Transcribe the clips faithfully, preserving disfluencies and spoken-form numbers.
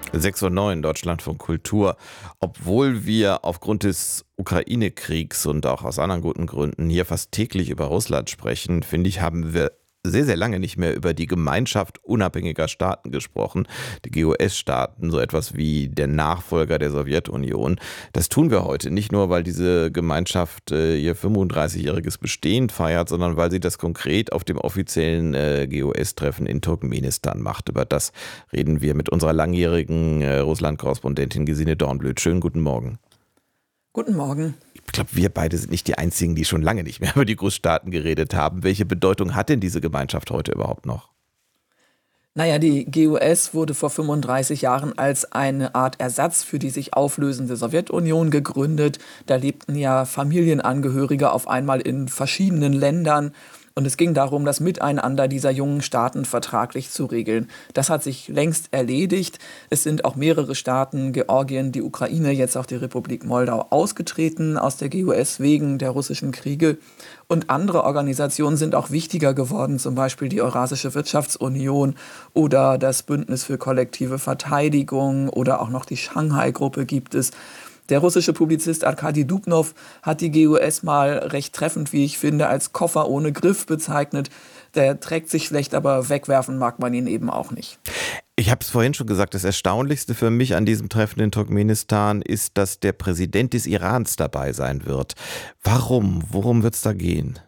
sechs Uhr neun, Deutschlandfunk Kultur. Obwohl wir aufgrund des Ukraine-Kriegs und auch aus anderen guten Gründen hier fast täglich über Russland sprechen, finde ich, haben wir sehr, sehr lange nicht mehr über die Gemeinschaft unabhängiger Staaten gesprochen, die G O S-Staaten, so etwas wie der Nachfolger der Sowjetunion. Das tun wir heute nicht nur, weil diese Gemeinschaft äh, ihr fünfunddreißigjähriges Bestehen feiert, sondern weil sie das konkret auf dem offiziellen äh, G O S-Treffen in Turkmenistan macht. Über das reden wir mit unserer langjährigen äh, Russland-Korrespondentin Gesine Dornblüt. Schönen guten Morgen. Guten Morgen. Ich glaube, wir beide sind nicht die Einzigen, die schon lange nicht mehr über die Großstaaten geredet haben. Welche Bedeutung hat denn diese Gemeinschaft heute überhaupt noch? Naja, die G O S wurde vor fünfunddreißig Jahren als eine Art Ersatz für die sich auflösende Sowjetunion gegründet. Da lebten ja Familienangehörige auf einmal in verschiedenen Ländern. Und es ging darum, das Miteinander dieser jungen Staaten vertraglich zu regeln. Das hat sich längst erledigt. Es sind auch mehrere Staaten, Georgien, die Ukraine, jetzt auch die Republik Moldau, ausgetreten aus der G O S wegen der russischen Kriege. Und andere Organisationen sind auch wichtiger geworden, zum Beispiel die Eurasische Wirtschaftsunion oder das Bündnis für kollektive Verteidigung oder auch noch die Shanghai-Gruppe gibt es. Der russische Publizist Arkadi Dubnow hat die G O S mal recht treffend, wie ich finde, als Koffer ohne Griff bezeichnet. Der trägt sich schlecht, aber wegwerfen mag man ihn eben auch nicht. Ich habe es vorhin schon gesagt, das Erstaunlichste für mich an diesem Treffen in Turkmenistan ist, dass der Präsident des Irans dabei sein wird. Warum? Worum wird es da gehen?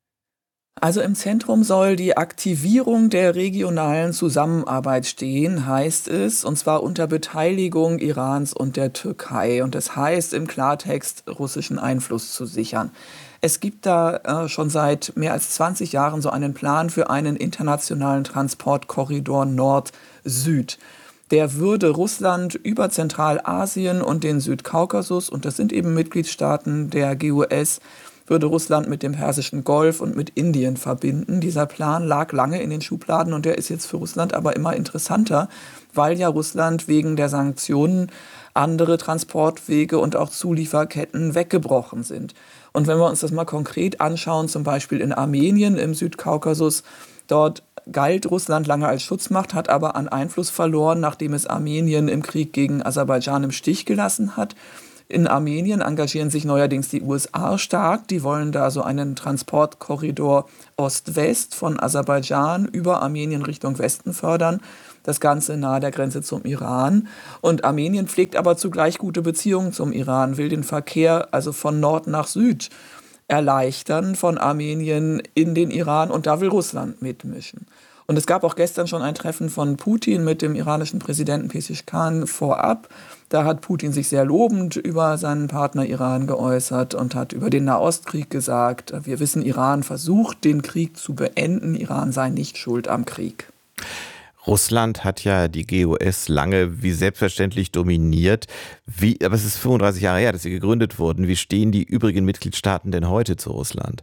Also im Zentrum soll die Aktivierung der regionalen Zusammenarbeit stehen, heißt es, und zwar unter Beteiligung Irans und der Türkei. Und das heißt im Klartext, russischen Einfluss zu sichern. Es gibt da äh, schon seit mehr als zwanzig Jahren so einen Plan für einen internationalen Transportkorridor Nord-Süd. Der würde Russland über Zentralasien und den Südkaukasus, und das sind eben Mitgliedstaaten der G O S, würde Russland mit dem Persischen Golf und mit Indien verbinden. Dieser Plan lag lange in den Schubladen und der ist jetzt für Russland aber immer interessanter, weil ja Russland wegen der Sanktionen andere Transportwege und auch Zulieferketten weggebrochen sind. Und wenn wir uns das mal konkret anschauen, zum Beispiel in Armenien im Südkaukasus, dort galt Russland lange als Schutzmacht, hat aber an Einfluss verloren, nachdem es Armenien im Krieg gegen Aserbaidschan im Stich gelassen hat. In Armenien engagieren sich neuerdings die U S A stark. Die wollen da so einen Transportkorridor Ost-West von Aserbaidschan über Armenien Richtung Westen fördern. Das Ganze nahe der Grenze zum Iran. Und Armenien pflegt aber zugleich gute Beziehungen zum Iran, will den Verkehr also von Nord nach Süd erleichtern, von Armenien in den Iran. Und da will Russland mitmischen. Und es gab auch gestern schon ein Treffen von Putin mit dem iranischen Präsidenten Pezeshkian vorab. Da hat Putin sich sehr lobend über seinen Partner Iran geäußert und hat über den Nahostkrieg gesagt, wir wissen, Iran versucht, den Krieg zu beenden. Iran sei nicht schuld am Krieg. Russland hat ja die G O S lange wie selbstverständlich dominiert. Wie, aber es ist fünfunddreißig Jahre her, dass sie gegründet wurden. Wie stehen die übrigen Mitgliedstaaten denn heute zu Russland?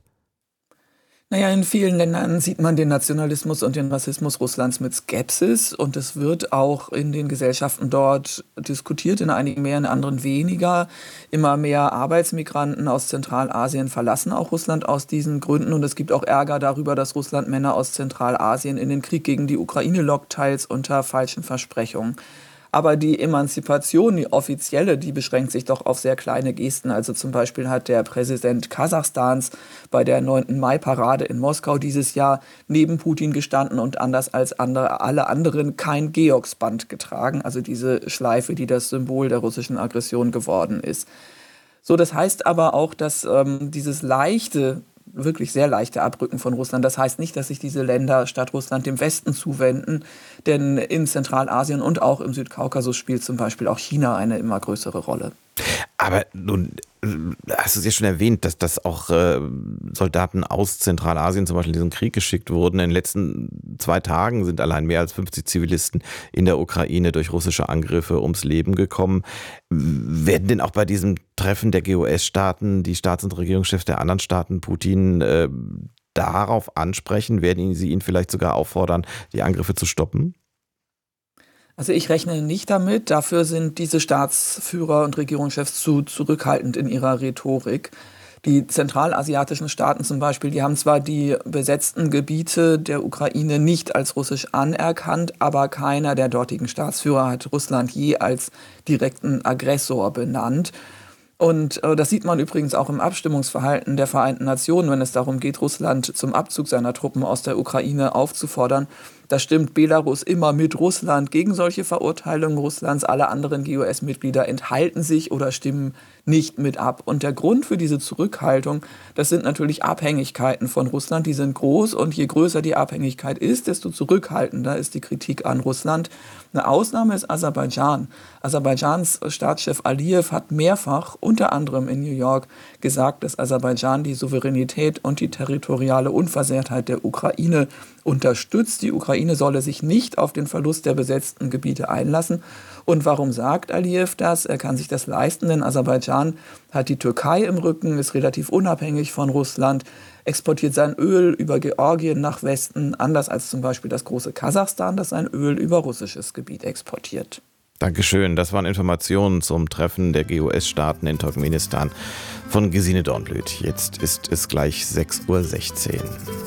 Naja, in vielen Ländern sieht man den Nationalismus und den Rassismus Russlands mit Skepsis und es wird auch in den Gesellschaften dort diskutiert, in einigen mehr, in anderen weniger. Immer mehr Arbeitsmigranten aus Zentralasien verlassen auch Russland aus diesen Gründen und es gibt auch Ärger darüber, dass Russland Männer aus Zentralasien in den Krieg gegen die Ukraine lockt, teils unter falschen Versprechungen. Aber die Emanzipation, die offizielle, die beschränkt sich doch auf sehr kleine Gesten. Also zum Beispiel hat der Präsident Kasachstans bei der neunten Mai-Parade in Moskau dieses Jahr neben Putin gestanden und anders als andere, alle anderen kein Georgsband getragen. Also diese Schleife, die das Symbol der russischen Aggression geworden ist. So, das heißt aber auch, dass ähm, dieses leichte, wirklich sehr leichte Abrücken von Russland. Das heißt nicht, dass sich diese Länder statt Russland dem Westen zuwenden, denn in Zentralasien und auch im Südkaukasus spielt zum Beispiel auch China eine immer größere Rolle. Aber nun hast du es ja schon erwähnt, dass, dass auch äh, Soldaten aus Zentralasien zum Beispiel in diesen Krieg geschickt wurden. In den letzten zwei Tagen sind allein mehr als fünfzig Zivilisten in der Ukraine durch russische Angriffe ums Leben gekommen. Werden denn auch bei diesem Treffen der G O S-Staaten die Staats- und Regierungschefs der anderen Staaten Putin äh, darauf ansprechen? Werden sie ihn vielleicht sogar auffordern, die Angriffe zu stoppen? Also ich rechne nicht damit. Dafür sind diese Staatsführer und Regierungschefs zu zurückhaltend in ihrer Rhetorik. Die zentralasiatischen Staaten zum Beispiel, die haben zwar die besetzten Gebiete der Ukraine nicht als russisch anerkannt, aber keiner der dortigen Staatsführer hat Russland je als direkten Aggressor benannt. Und äh, das sieht man übrigens auch im Abstimmungsverhalten der Vereinten Nationen, wenn es darum geht, Russland zum Abzug seiner Truppen aus der Ukraine aufzufordern. Da stimmt Belarus immer mit Russland gegen solche Verurteilungen Russlands. Alle anderen G O S-Mitglieder enthalten sich oder stimmen nicht mit ab. Und der Grund für diese Zurückhaltung, das sind natürlich Abhängigkeiten von Russland. Die sind groß und je größer die Abhängigkeit ist, desto zurückhaltender ist die Kritik an Russland. Eine Ausnahme ist Aserbaidschan. Aserbaidschans Staatschef Aliyev hat mehrfach, unter anderem in New York, gesagt, dass Aserbaidschan die Souveränität und die territoriale Unversehrtheit der Ukraine unterstützt. Die Ukraine solle sich nicht auf den Verlust der besetzten Gebiete einlassen. Und warum sagt Aliyev das? Er kann sich das leisten, denn Aserbaidschan hat die Türkei im Rücken, ist relativ unabhängig von Russland, exportiert sein Öl über Georgien nach Westen, anders als zum Beispiel das große Kasachstan, das sein Öl über russisches Gebiet exportiert. Dankeschön. Das waren Informationen zum Treffen der G O S-Staaten in Turkmenistan von Gesine Dornblüt. Jetzt ist es gleich sechs Uhr sechzehn.